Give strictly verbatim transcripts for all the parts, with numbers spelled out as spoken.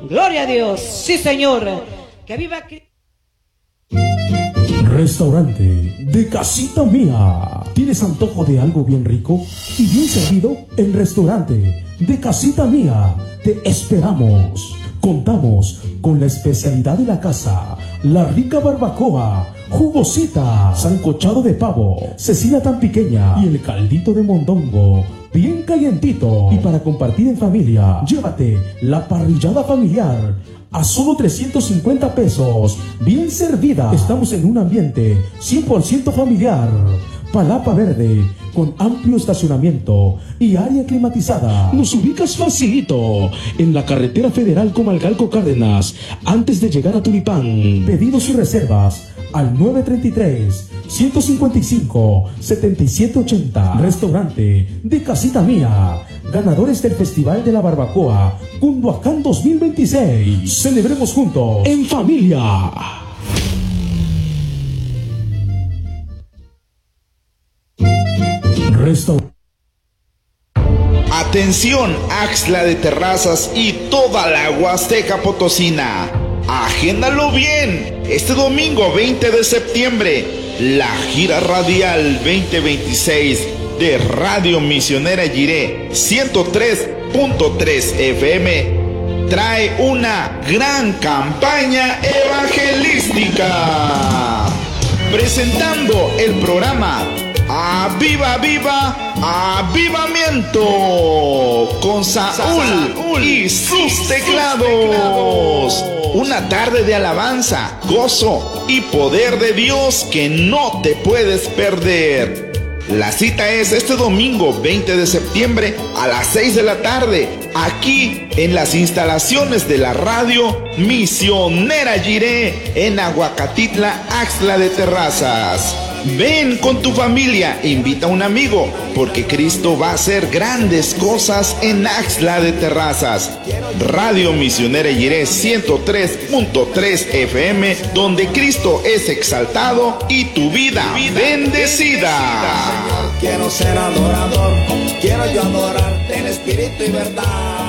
Gloria a Dios. Sí, Señor. Que viva Cristo. Restaurante de Casita Mía. ¿Tienes antojo de algo bien rico y bien servido? En Restaurante de Casita Mía te esperamos. Contamos con la especialidad de la casa, la rica barbacoa, jugosita, sancochado de pavo, cecina tan pequeña y el caldito de mondongo bien calientito. Y para compartir en familia, llévate la parrillada familiar a solo trescientos cincuenta pesos, bien servida. Estamos en un ambiente cien por ciento familiar. Palapa Verde, con amplio estacionamiento y área climatizada. Nos ubicas facilito en la carretera federal Comalcalco Cárdenas, antes de llegar a Tulipán. Pedidos y reservas al nueve treinta y tres, ciento cincuenta y cinco, setenta y siete ochenta. Restaurante de Casita Mía. Ganadores del Festival de la Barbacoa Cunduacán dos mil veintiséis. Celebremos juntos en familia. Atención, Axtla de Terrazas y toda la Huasteca Potosina. Agéndalo bien. Este domingo veinte de septiembre, la gira radial veinte veintiséis de Radio Misionera Jiré ciento tres punto tres F M trae una gran campaña evangelística. Presentando el programa ¡Aviva, viva, avivamiento! Con Saúl y sus teclados. Una tarde de alabanza, gozo y poder de Dios que no te puedes perder. La cita es este domingo veinte de septiembre a las seis de la tarde, aquí en las instalaciones de la Radio Misionera Jiré en Aguacatitla, Axtla de Terrazas. Ven con tu familia, invita a un amigo, porque Cristo va a hacer grandes cosas en Axtla de Terrazas. Radio Misionera Jiré ciento tres punto tres F M, donde Cristo es exaltado y tu vida bendecida. Señor, quiero ser adorador, quiero yo adorarte en espíritu y verdad.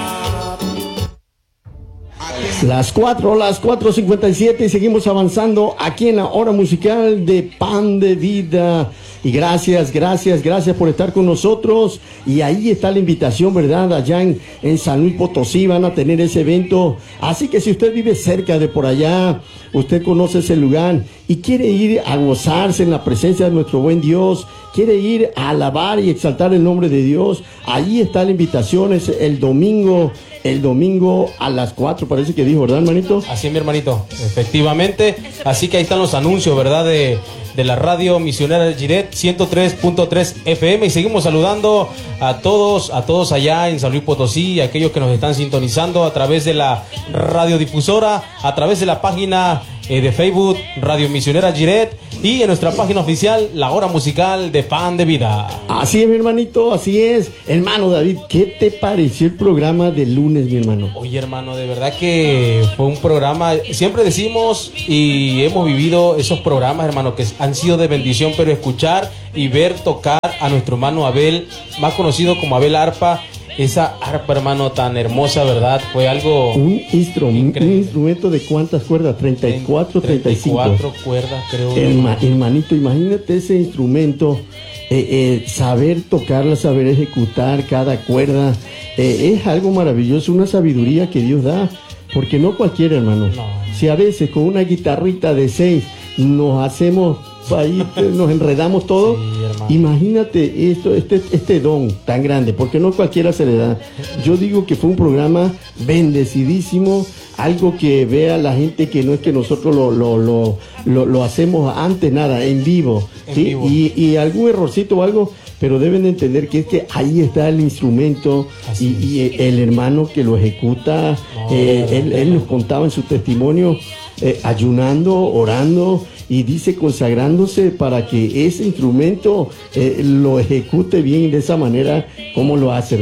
Las cuatro, las cuatro cincuenta y siete y seguimos avanzando aquí en la hora musical de Pan de Vida. Y gracias, gracias, gracias por estar con nosotros. Y ahí está la invitación, ¿verdad? Allá en, en San Luis Potosí van a tener ese evento. Así que si usted vive cerca de por allá, usted conoce ese lugar y quiere ir a gozarse en la presencia de nuestro buen Dios, quiere ir a alabar y exaltar el nombre de Dios, ahí está la invitación. Es el domingo, el domingo a las cuatro, parece que dijo, ¿verdad, hermanito? Así es, mi hermanito, efectivamente. Así que ahí están los anuncios, ¿verdad? De, de la Radio Misionera Jiré ciento tres punto tres F M. Y seguimos saludando a todos, a todos allá en San Luis Potosí, a aquellos que nos están sintonizando a través de la radiodifusora, a través de la página eh, de Facebook Radio Misionera Jiré y en nuestra página oficial La Hora Musical de Pan de Vida. Así es, mi hermanito, así es. Hermano David, ¿qué te pareció el programa del lunes, mi hermano? Oye, hermano, de verdad que fue un programa, siempre decimos y hemos vivido esos programas, hermano, que han sido de bendición, pero escuchar y ver tocar a nuestro hermano Abel, más conocido como Abel Arpa, esa arpa, hermano, tan hermosa, ¿verdad? Fue algo un instrumento, un instrumento de cuántas cuerdas, treinta y cuatro, treinta y cinco. treinta y cuatro cuerdas, creo. Herma, hermanito, imagínate ese instrumento, eh, eh, saber tocarla, saber ejecutar cada cuerda, eh, es algo maravilloso, una sabiduría que Dios da, porque no cualquiera, hermano. No. Si a veces con una guitarrita de seis nos hacemos ahí, nos enredamos todo, sí, imagínate esto, este, este don tan grande, porque no cualquiera se le da. Yo digo que fue un programa bendecidísimo, algo que vea la gente que no es que nosotros lo, lo, lo, lo, lo hacemos antes, nada, en vivo, en ¿sí? vivo. Y, y algún errorcito o algo, pero deben de entender que es que ahí está el instrumento y, y el hermano que lo ejecuta, no, eh, él, él nos contaba en su testimonio, eh, ayunando, orando, y dice consagrándose para que ese instrumento eh, lo ejecute bien de esa manera como lo hace, hermano.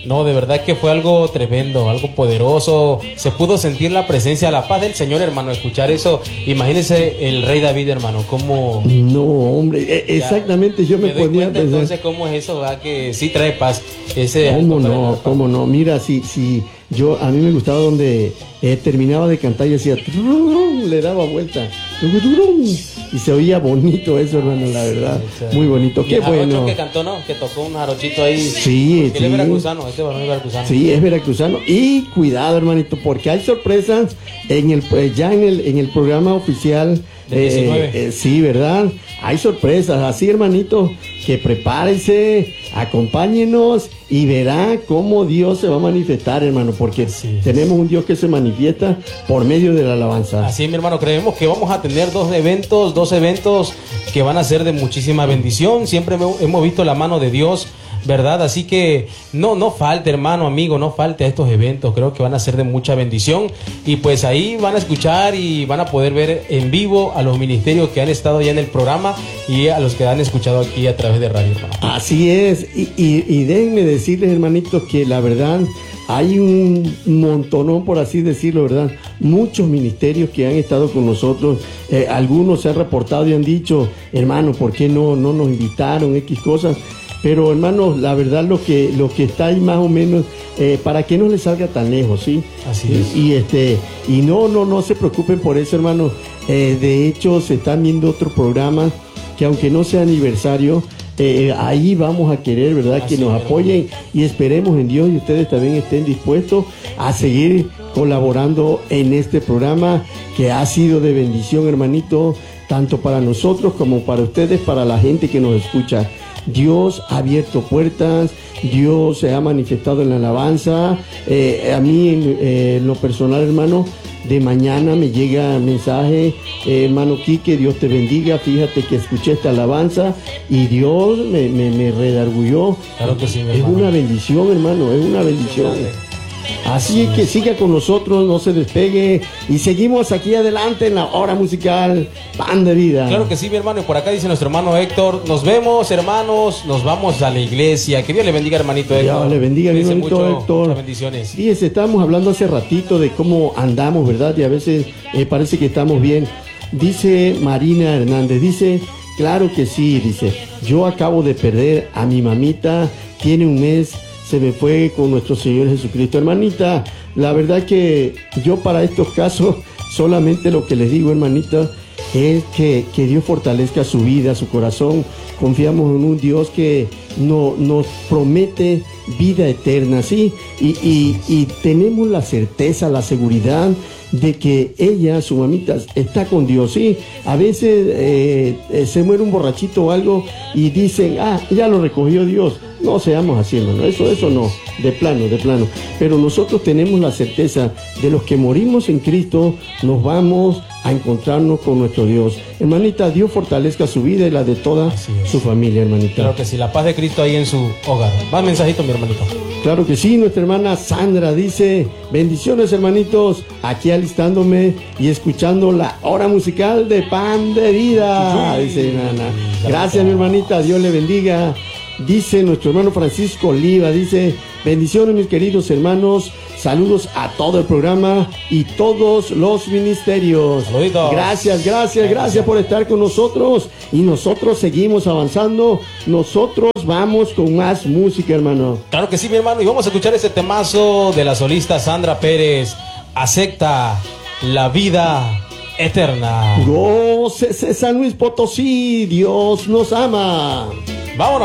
No, de verdad que fue algo tremendo, algo poderoso. Se pudo sentir la presencia, la paz del Señor, hermano. Escuchar eso, imagínese el rey David, hermano, cómo... No, hombre, exactamente, yo me, me doy ponía cuenta, a pensar... entonces, ¿cómo es eso, verdad? Que sí trae paz. Ese ¿Cómo no? ¿Cómo no? Mira, si, si yo, a mí me gustaba donde eh, terminaba de cantar y hacía... Le daba vuelta. Y se oía bonito eso, hermano, la verdad. Muy bonito. Qué bueno. Que cantó, ¿no? Que tocó un jarochito ahí. Sí, sí. Él es veracruzano, este varón es veracruzano. Sí, es veracruzano. Y cuidado, hermanito, porque hay sorpresas en el ya en el en el programa oficial. diecinueve. Eh, eh, sí, ¿verdad? Hay sorpresas. Así, hermanito, que prepárense, acompáñenos y verá cómo Dios se va a manifestar, hermano, porque sí, tenemos un Dios que se manifiesta por medio de la alabanza. Así, mi hermano, creemos que vamos a tener dos eventos, dos eventos que van a ser de muchísima bendición. Siempre hemos visto la mano de Dios, ¿verdad? Así que no, no falte, hermano, amigo, no falte a estos eventos. Creo que van a ser de mucha bendición. Y pues ahí van a escuchar y van a poder ver en vivo a los ministerios que han estado ya en el programa y a los que han escuchado aquí a través de radio, hermano. Así es. Y, y, y déjenme decirles, hermanitos, que la verdad hay un montonón, por así decirlo, ¿verdad? Muchos ministerios que han estado con nosotros. Eh, algunos se han reportado y han dicho, hermano, ¿por qué no, no nos invitaron? X cosas. Pero, hermanos, la verdad lo que lo que está ahí más o menos, eh, para que no les salga tan lejos, ¿sí? Así es. Y, y este y no, no, no se preocupen por eso, hermanos. Eh, de hecho, se están viendo otros programas que aunque no sea aniversario, eh, ahí vamos a querer, ¿verdad? Así que nos es, apoyen hermano. Y esperemos en Dios y ustedes también estén dispuestos a seguir colaborando en este programa que ha sido de bendición, hermanito, tanto para nosotros como para ustedes, para la gente que nos escucha. Dios ha abierto puertas, Dios se ha manifestado en la alabanza. Eh, a mí, en, eh, en lo personal, hermano, de mañana me llega mensaje, eh, hermano Quique, Dios te bendiga, fíjate que escuché esta alabanza y Dios me, me, me redargulló. Claro que sí, mi es hermano. Una bendición, hermano, es una bendición. Así que siga con nosotros, no se despegue y seguimos aquí adelante en la hora musical Pan de Vida. Claro que sí, mi hermano, y por acá dice nuestro hermano Héctor, nos vemos, hermanos, nos vamos a la iglesia. Que Dios le bendiga, hermanito Héctor. Dios le bendiga, mi hermanito mucho, Héctor. Muchas bendiciones. Fíjese, estábamos hablando hace ratito de cómo andamos, ¿verdad? Y a veces eh, parece que estamos bien. Dice Marina Hernández, dice, claro que sí, dice, yo acabo de perder a mi mamita, tiene un mes, se me fue con nuestro Señor Jesucristo. Hermanita, la verdad que yo para estos casos solamente lo que les digo, hermanita, es que, que Dios fortalezca su vida, su corazón. Confiamos en un Dios que no, nos promete vida eterna, ¿sí? Y, y, y tenemos la certeza, la seguridad de que ella, su mamita, está con Dios, ¿sí? A veces eh, eh, se muere un borrachito o algo y dicen, ah, ya lo recogió Dios. No seamos así, hermano, eso, eso no, de plano, de plano. Pero nosotros tenemos la certeza de los que morimos en Cristo, nos vamos a encontrarnos con nuestro Dios. Hermanita, Dios fortalezca su vida y la de toda su familia, hermanita. Claro que sí, la paz de Cristo ahí en su hogar. Más mensajito, mi hermanito. Claro que sí, nuestra hermana Sandra dice, bendiciones, hermanitos, aquí alistándome y escuchando la hora musical de Pan de Vida, dice hermana. Gracias, mi hermanita, Dios le bendiga. Dice nuestro hermano Francisco Oliva, dice, bendiciones, mis queridos hermanos, saludos a todo el programa y todos los ministerios. Saluditos. Gracias, gracias, gracias por estar con nosotros y nosotros seguimos avanzando, nosotros vamos con más música, hermano. Claro que sí, mi hermano, y vamos a escuchar ese temazo de la solista Sandra Pérez, Acepta la vida eterna. Gócese San Luis Potosí, Dios nos ama. Vámonos.